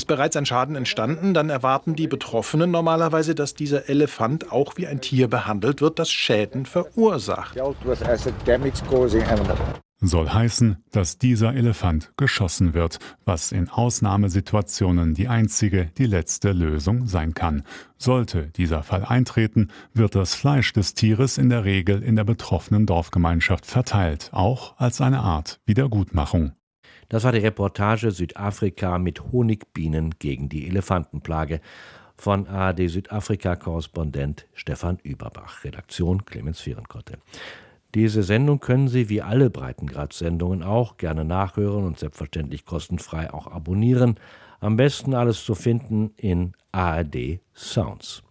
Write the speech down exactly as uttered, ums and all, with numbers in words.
bereits ein Schaden entstanden, dann erwarten die Betroffenen normalerweise, dass dieser Elefant auch wie ein Tier behandelt wird, das Schäden verursacht. Soll heißen, dass dieser Elefant geschossen wird, was in Ausnahmesituationen die einzige, die letzte Lösung sein kann. Sollte dieser Fall eintreten, wird das Fleisch des Tieres in der Regel in der betroffenen Dorfgemeinschaft verteilt, auch als eine Art Wiedergutmachung. Das war die Reportage Südafrika mit Honigbienen gegen die Elefantenplage von A R D Südafrika-Korrespondent Stefan Überbach. Redaktion Clemens Vierenkotte. Diese Sendung können Sie wie alle Breitengrad-Sendungen auch gerne nachhören und selbstverständlich kostenfrei auch abonnieren. Am besten alles zu finden in A R D Sounds.